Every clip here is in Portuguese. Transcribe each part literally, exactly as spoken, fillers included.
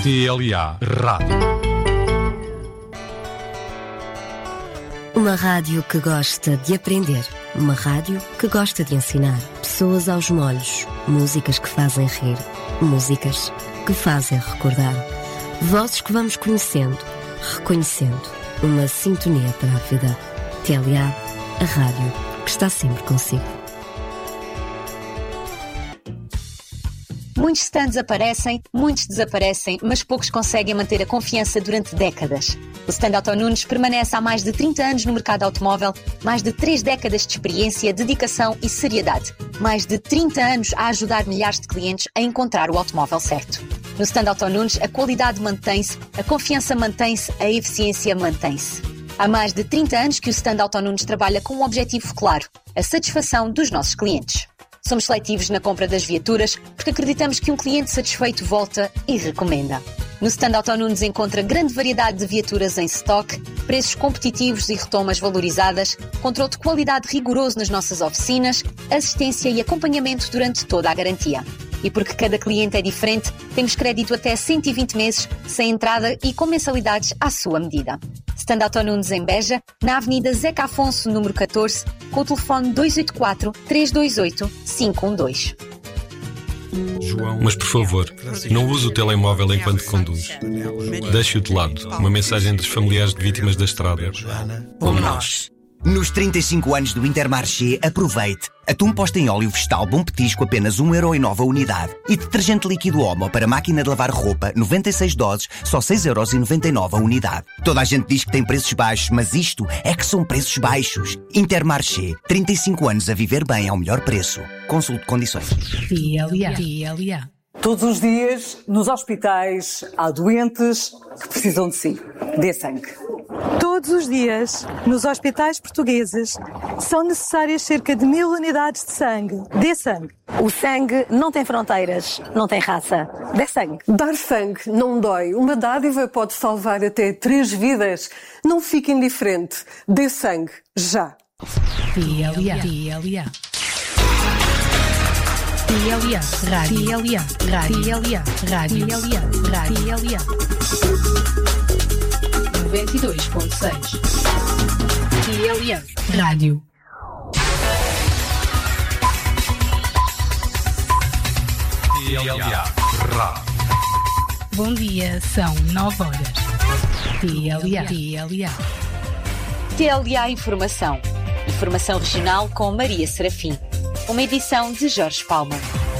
T L A Rádio. Uma rádio que gosta de aprender. Uma rádio que gosta de ensinar. Pessoas aos molhos. Músicas que fazem rir. Músicas que fazem recordar. Vozes que vamos conhecendo, reconhecendo. Uma sintonia para a vida. T L A, a rádio que está sempre consigo. Muitos stands aparecem, muitos desaparecem, mas poucos conseguem manter a confiança durante décadas. O stand Auto Nunes permanece há mais de trinta anos no mercado automóvel, mais de três décadas de experiência, dedicação e seriedade. Mais de trinta anos a ajudar milhares de clientes a encontrar o automóvel certo. No stand Auto Nunes, a qualidade mantém-se, a confiança mantém-se, a eficiência mantém-se. Há mais de trinta anos que o stand Auto Nunes trabalha com um objetivo claro, a satisfação dos nossos clientes. Somos seletivos na compra das viaturas porque acreditamos que um cliente satisfeito volta e recomenda. No stand Auto Nunes encontra grande variedade de viaturas em stock, preços competitivos e retomas valorizadas, controle de qualidade rigoroso nas nossas oficinas, assistência e acompanhamento durante toda a garantia. E porque cada cliente é diferente, temos crédito até cento e vinte meses, sem entrada e com mensalidades à sua medida. Stand Auto Nunes em Beja, na Avenida Zeca Afonso, número catorze, com o telefone dois oito quatro, três dois oito, cinco um dois. Mas, por favor, não use o telemóvel enquanto conduz. Deixe-o de lado. Uma mensagem dos familiares de vítimas da estrada. Como nós. Nos trinta e cinco anos do Intermarché, aproveite. Atum posto em óleo vegetal Bom Petisco, apenas um euro e nove a unidade. E detergente líquido Omo para máquina de lavar roupa, noventa e seis doses, só seis euros e noventa e nove a unidade. Toda a gente diz que tem preços baixos, mas isto é que são preços baixos. Intermarché, trinta e cinco anos a viver bem ao melhor preço. Consulte condições. T L A. T L A. Todos os dias, nos hospitais, há doentes que precisam de si. Dê sangue. Todos os dias, nos hospitais portugueses, são necessárias cerca de mil unidades de sangue. Dê sangue. O sangue não tem fronteiras, não tem raça. Dê sangue. Dar sangue não dói. Uma dádiva pode salvar até três vidas. Não fique indiferente. Dê sangue. Já. T L A. T L A. T L A. Rádio. T L A. Rádio. T L A. Rádio. T L A. Rádio. T L A. noventa e dois ponto seis. T L A. Rádio. T L A Rádio. Bom dia, são nove horas. T L A. T L A. T L A Informação. Informação regional com Maria Serafim. Uma edição de Jorge Palma.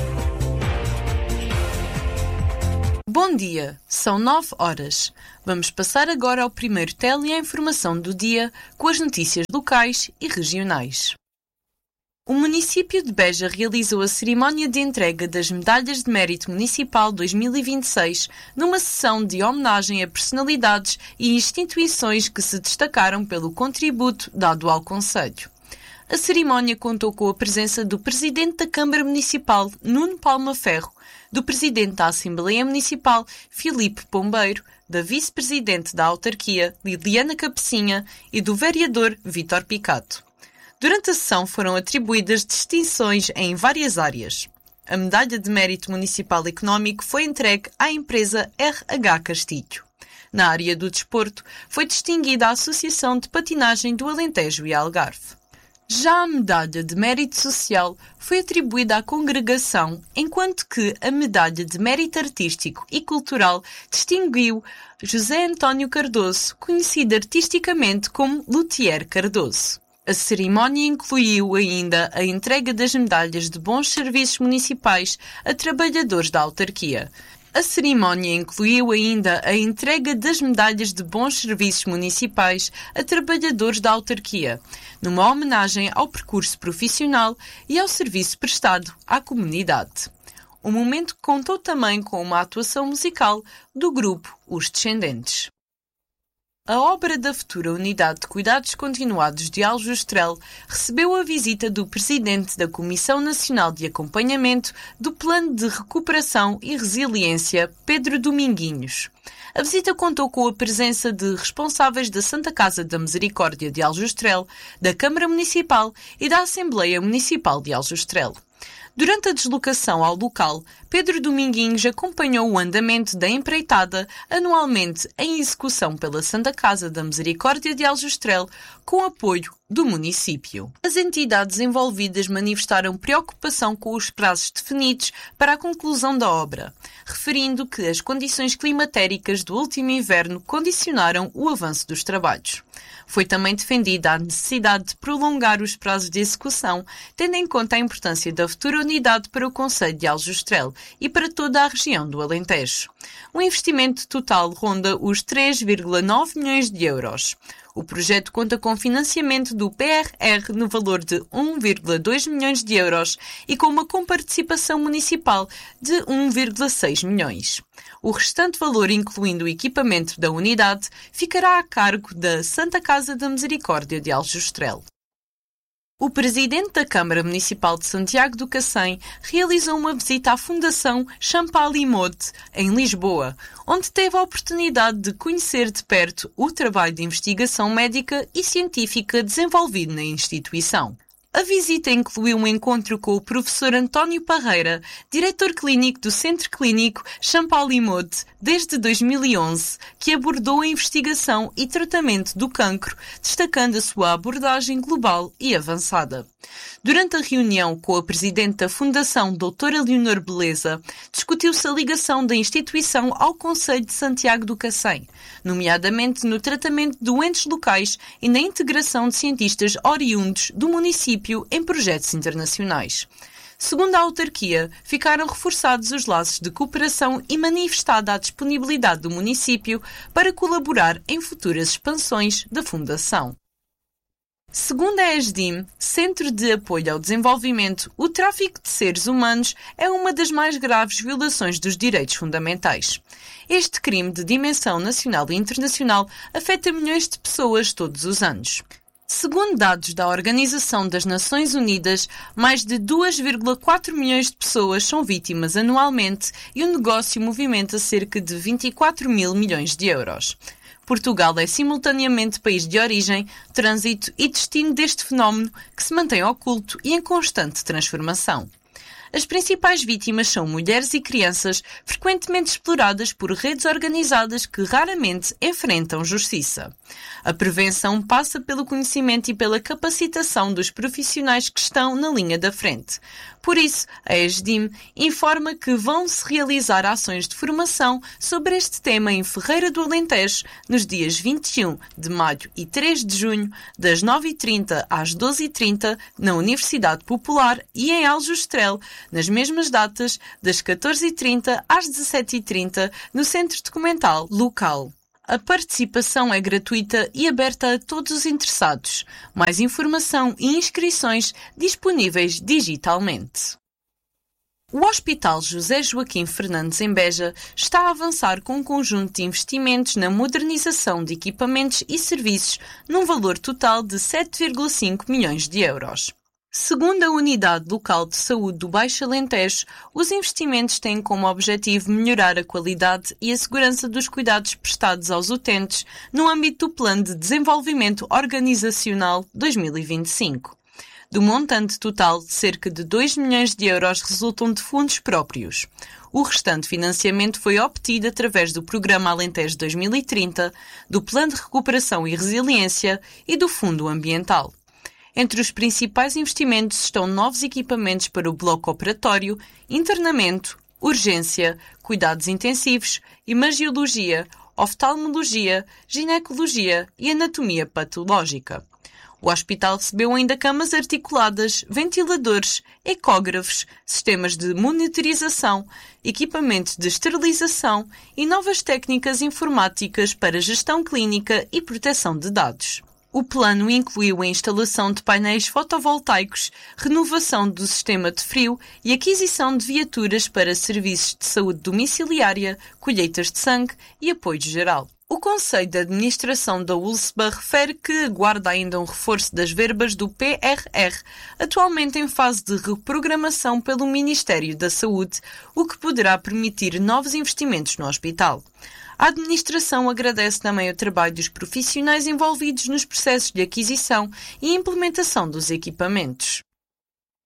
Bom dia, são nove horas. Vamos passar agora ao primeiro T L A Informação do dia com as notícias locais e regionais. O município de Beja realizou a cerimónia de entrega das Medalhas de Mérito Municipal dois mil e vinte e seis numa sessão de homenagem a personalidades e instituições que se destacaram pelo contributo dado ao concelho. A cerimónia contou com a presença do Presidente da Câmara Municipal, Nuno Palma Ferro, do Presidente da Assembleia Municipal, Filipe Pombeiro, da Vice-Presidente da Autarquia, Liliana Capecinha, e do Vereador Vítor Picato. Durante a sessão foram atribuídas distinções em várias áreas. A Medalha de Mérito Municipal Económico foi entregue à empresa R H Castilho. Na área do desporto, foi distinguida a Associação de Patinagem do Alentejo e Algarve. Já a Medalha de Mérito Social foi atribuída à congregação, enquanto que a Medalha de Mérito Artístico e Cultural distinguiu José António Cardoso, conhecido artisticamente como Luthier Cardoso. A cerimónia incluiu ainda a entrega das medalhas de bons serviços municipais a trabalhadores da autarquia. A cerimónia incluiu ainda a entrega das medalhas de bons serviços municipais a trabalhadores da autarquia, numa homenagem ao percurso profissional e ao serviço prestado à comunidade. O momento contou também com uma atuação musical do grupo Os Descendentes. A obra da futura Unidade de Cuidados Continuados de Aljustrel recebeu a visita do Presidente da Comissão Nacional de Acompanhamento do Plano de Recuperação e Resiliência, Pedro Dominguinhos. A visita contou com a presença de responsáveis da Santa Casa da Misericórdia de Aljustrel, da Câmara Municipal e da Assembleia Municipal de Aljustrel. Durante a deslocação ao local, Pedro Dominguinhos acompanhou o andamento da empreitada anualmente em execução pela Santa Casa da Misericórdia de Aljustrel, com apoio do município. As entidades envolvidas manifestaram preocupação com os prazos definidos para a conclusão da obra, referindo que as condições climatéricas do último inverno condicionaram o avanço dos trabalhos. Foi também defendida a necessidade de prolongar os prazos de execução, tendo em conta a importância da futura unidade para o concelho de Aljustrel e para toda a região do Alentejo. O investimento total ronda os três vírgula nove milhões de euros. O projeto conta com financiamento do P R R no valor de um vírgula dois milhões de euros e com uma comparticipação municipal de um vírgula seis milhões. O restante valor, incluindo o equipamento da unidade, ficará a cargo da Santa Casa da Misericórdia de Aljustrel. O presidente da Câmara Municipal de Santiago do Cacém realizou uma visita à Fundação Champalimaude, em Lisboa, onde teve a oportunidade de conhecer de perto o trabalho de investigação médica e científica desenvolvido na instituição. A visita incluiu um encontro com o professor António Parreira, diretor clínico do Centro Clínico Champalimaude desde dois mil e onze, que abordou a investigação e tratamento do cancro, destacando a sua abordagem global e avançada. Durante a reunião com a presidente da Fundação, doutora Leonor Beleza, discutiu-se a ligação da instituição ao Concelho de Santiago do Cacém, nomeadamente no tratamento de doentes locais e na integração de cientistas oriundos do município em projetos internacionais. Segundo a autarquia, ficaram reforçados os laços de cooperação e manifestada a disponibilidade do município para colaborar em futuras expansões da Fundação. Segundo a ESDIM, Centro de Apoio ao Desenvolvimento, o tráfico de seres humanos é uma das mais graves violações dos direitos fundamentais. Este crime de dimensão nacional e internacional afeta milhões de pessoas todos os anos. Segundo dados da Organização das Nações Unidas, mais de dois vírgula quatro milhões de pessoas são vítimas anualmente e o negócio movimenta cerca de vinte e quatro mil milhões de euros. Portugal é simultaneamente país de origem, trânsito e destino deste fenómeno que se mantém oculto e em constante transformação. As principais vítimas são mulheres e crianças, frequentemente exploradas por redes organizadas que raramente enfrentam justiça. A prevenção passa pelo conhecimento e pela capacitação dos profissionais que estão na linha da frente. Por isso, a ESDIM informa que vão-se realizar ações de formação sobre este tema em Ferreira do Alentejo, nos dias vinte e um de maio e três de junho, das nove e trinta às doze e trinta, na Universidade Popular e em Aljustrel, nas mesmas datas, das catorze e trinta às dezassete e trinta, no Centro Documental local. A participação é gratuita e aberta a todos os interessados. Mais informação e inscrições disponíveis digitalmente. O Hospital José Joaquim Fernandes em Beja está a avançar com um conjunto de investimentos na modernização de equipamentos e serviços num valor total de sete vírgula cinco milhões de euros. Segundo a Unidade Local de Saúde do Baixo Alentejo, os investimentos têm como objetivo melhorar a qualidade e a segurança dos cuidados prestados aos utentes no âmbito do Plano de Desenvolvimento Organizacional dois mil e vinte e cinco. Do montante total, cerca de dois milhões de euros resultam de fundos próprios. O restante financiamento foi obtido através do Programa Alentejo dois mil e trinta, do Plano de Recuperação e Resiliência e do Fundo Ambiental. Entre os principais investimentos estão novos equipamentos para o bloco operatório, internamento, urgência, cuidados intensivos, imagiologia, oftalmologia, ginecologia e anatomia patológica. O hospital recebeu ainda camas articuladas, ventiladores, ecógrafos, sistemas de monitorização, equipamentos de esterilização e novas técnicas informáticas para gestão clínica e proteção de dados. O plano incluiu a instalação de painéis fotovoltaicos, renovação do sistema de frio e aquisição de viaturas para serviços de saúde domiciliária, colheitas de sangue e apoio geral. O Conselho de Administração da U L S B A refere que aguarda ainda um reforço das verbas do P R R, atualmente em fase de reprogramação pelo Ministério da Saúde, o que poderá permitir novos investimentos no hospital. A administração agradece também o trabalho dos profissionais envolvidos nos processos de aquisição e implementação dos equipamentos.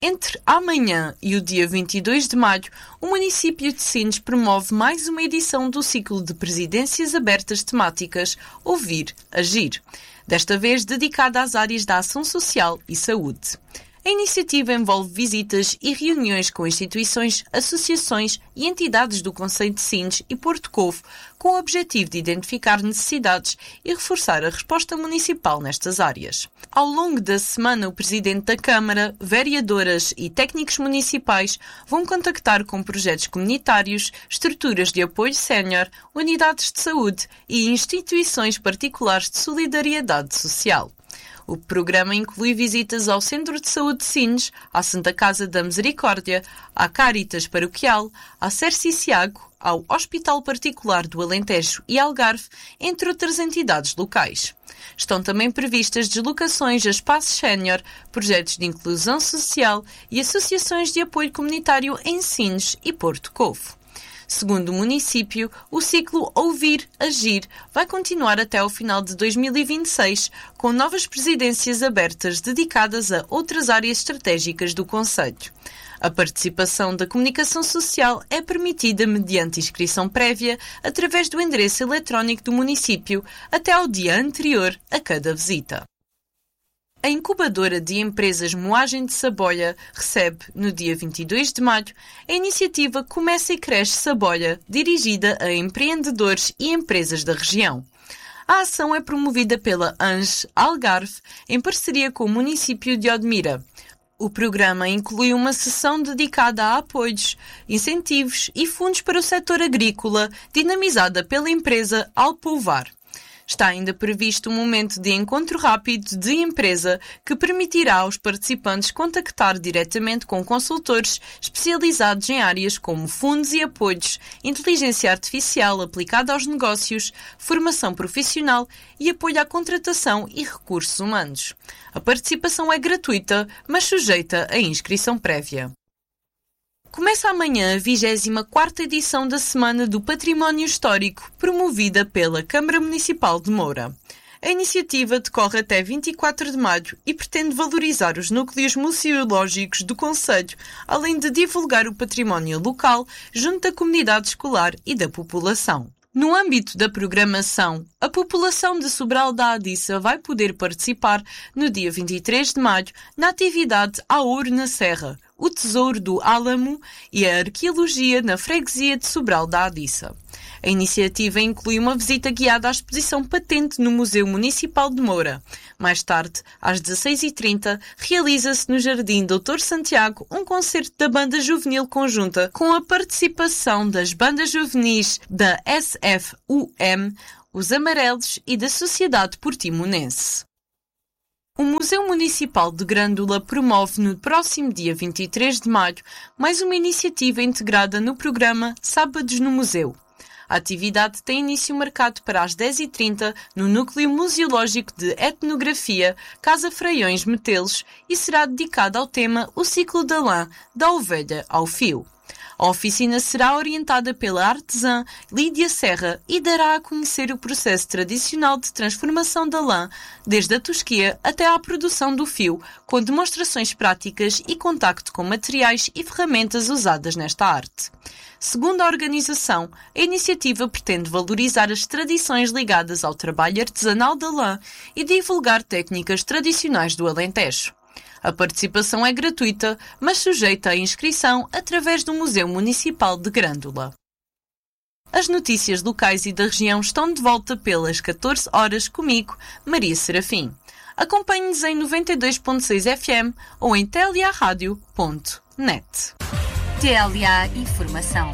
Entre amanhã e o dia vinte e dois de maio, o município de Sines promove mais uma edição do ciclo de presidências abertas temáticas Ouvir, Agir, desta vez dedicada às áreas da ação social e saúde. A iniciativa envolve visitas e reuniões com instituições, associações e entidades do concelho de Sines e Porto Covo, com o objetivo de identificar necessidades e reforçar a resposta municipal nestas áreas. Ao longo da semana, o Presidente da Câmara, vereadoras e técnicos municipais vão contactar com projetos comunitários, estruturas de apoio sénior, unidades de saúde e instituições particulares de solidariedade social. O programa inclui visitas ao Centro de Saúde de Sines, à Santa Casa da Misericórdia, à Cáritas Paroquial, à Cerciciago, ao Hospital Particular do Alentejo e Algarve, entre outras entidades locais. Estão também previstas deslocações a espaços sénior, projetos de inclusão social e associações de apoio comunitário em Sines e Porto Covo. Segundo o município, o ciclo Ouvir, Agir vai continuar até ao final de dois mil e vinte e seis, com novas presidências abertas dedicadas a outras áreas estratégicas do concelho. A participação da comunicação social é permitida mediante inscrição prévia através do endereço eletrónico do município até ao dia anterior a cada visita. A incubadora de empresas Moagem de Saboia recebe, no dia vinte e dois de maio, a iniciativa Começa e Cresce Saboia, dirigida a empreendedores e empresas da região. A ação é promovida pela ANGE Algarve, em parceria com o município de Odmira. O programa inclui uma sessão dedicada a apoios, incentivos e fundos para o setor agrícola, dinamizada pela empresa Alpouvar. Está ainda previsto um momento de encontro rápido de empresa que permitirá aos participantes contactar diretamente com consultores especializados em áreas como fundos e apoios, inteligência artificial aplicada aos negócios, formação profissional e apoio à contratação e recursos humanos. A participação é gratuita, mas sujeita a inscrição prévia. Começa amanhã a vigésima quarta edição da Semana do Património Histórico, promovida pela Câmara Municipal de Moura. A iniciativa decorre até vinte e quatro de maio e pretende valorizar os núcleos museológicos do concelho, além de divulgar o património local junto da comunidade escolar e da população. No âmbito da programação, a população de Sobral da Adiça vai poder participar no dia vinte e três de maio na atividade A Ouro na Serra, o Tesouro do Álamo e a Arqueologia na Freguesia de Sobral da Adiça. A iniciativa inclui uma visita guiada à exposição patente no Museu Municipal de Moura. Mais tarde, às dezasseis e trinta, realiza-se no Jardim doutor Santiago um concerto da Banda Juvenil Conjunta com a participação das bandas juvenis da S F U M, Os Amarelos e da Sociedade Portimonense. O Museu Municipal de Grândola promove no próximo dia vinte e três de maio mais uma iniciativa integrada no programa Sábados no Museu. A atividade tem início marcado para as dez e trinta no Núcleo Museológico de Etnografia, Casa Freiões Metelos, e será dedicada ao tema O Ciclo da Lã, da Ovelha ao Fio. A oficina será orientada pela artesã Lídia Serra e dará a conhecer o processo tradicional de transformação da lã, desde a tosquia até à produção do fio, com demonstrações práticas e contacto com materiais e ferramentas usadas nesta arte. Segundo a organização, a iniciativa pretende valorizar as tradições ligadas ao trabalho artesanal da lã e divulgar técnicas tradicionais do Alentejo. A participação é gratuita, mas sujeita à inscrição através do Museu Municipal de Grândola. As notícias locais e da região estão de volta pelas catorze horas comigo, Maria Serafim. Acompanhe-nos em noventa e dois ponto seis F M ou em t l a rádio ponto net. T L A Informação.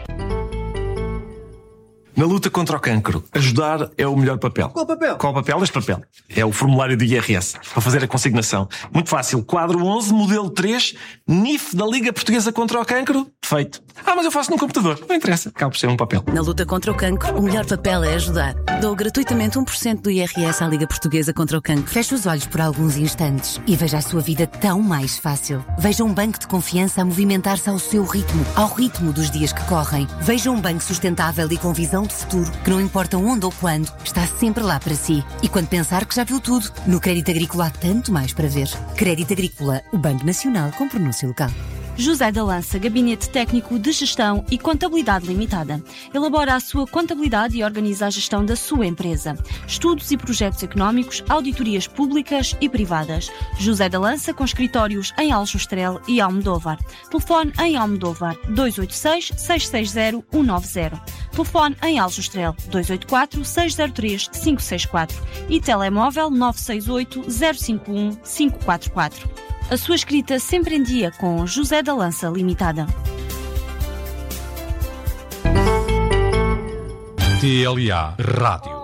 Na luta contra o cancro, ajudar é o melhor papel. Qual papel? Qual papel? Este papel. É o formulário do I R S, para fazer a consignação. Muito fácil. Quadro onze, modelo três, N I F da Liga Portuguesa contra o Cancro. Feito. Ah, mas eu faço num computador. Não interessa. Acaba por ser um papel. Na luta contra o cancro, o melhor papel é ajudar. Dou gratuitamente um por cento do I R S à Liga Portuguesa contra o Cancro. Feche os olhos por alguns instantes e veja a sua vida tão mais fácil. Veja um banco de confiança a movimentar-se ao seu ritmo, ao ritmo dos dias que correm. Veja um banco sustentável e com visão visão de futuro que não importa onde ou quando, está sempre lá para si. E quando pensar que já viu tudo, no Crédito Agrícola há tanto mais para ver. Crédito Agrícola, o Banco Nacional com pronúncia local. José da Lança, Gabinete Técnico de Gestão e Contabilidade Limitada. Elabora a sua contabilidade e organiza a gestão da sua empresa. Estudos e projetos económicos, auditorias públicas e privadas. José da Lança, com escritórios em Aljustrel e Almodóvar. Telefone em Almodóvar dois oito seis, seis seis zero, um nove zero. Telefone em Aljustrel dois oito quatro, seis zero três, cinco seis quatro e telemóvel nove seis oito, zero cinco um, cinco quatro quatro. A sua escrita sempre em dia com José da Lança Limitada. T L A Rádio.